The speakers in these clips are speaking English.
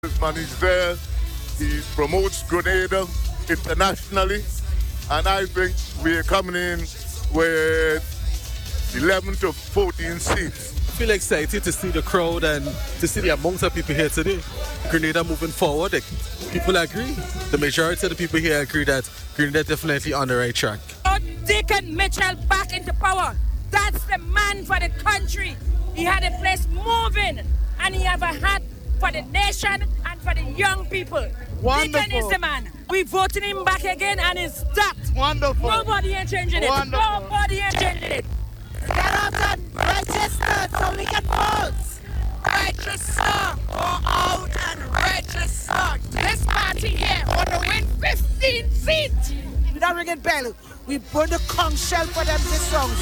This man is there. He promotes Grenada internationally. And I think we're coming in with 11 to 14 seats. I feel excited to see the crowd and to see the amount of people here today. Grenada moving forward. People agree. The majority of the people here agree that Grenada definitely on the right track. Deacon Mitchell back into power. That's the man for the country. He had a place moving, and he have a heart for the nation and for the young people. Wonderful. Deacon is the man. We voting him back again, and it's that. Wonderful. Nobody ain't changing it. Wonderful. Nobody ain't changing it. Get out and register so we can vote. Register. Go out and register. This party here want to win 15 seats. Without ringing bell, we burn the conch shell for them this round.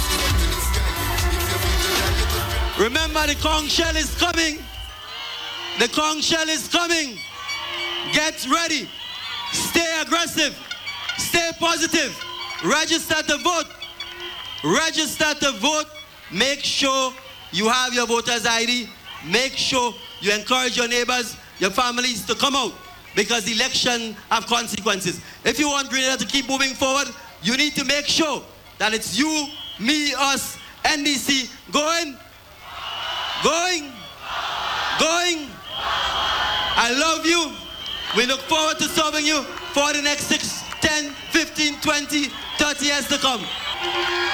Remember, the conch shell is coming. The conch shell is coming. Get ready. Stay aggressive. Stay positive. Register to vote. Register to vote. Make sure you have your voter's ID. Make sure you encourage your neighbors, your families to come out, because election have consequences. If you want Grenada to keep moving forward, you need to make sure that it's you, me, us, NDC going. I love you. We look forward to serving you for the next 6, 10, 15, 20, 30 years to come.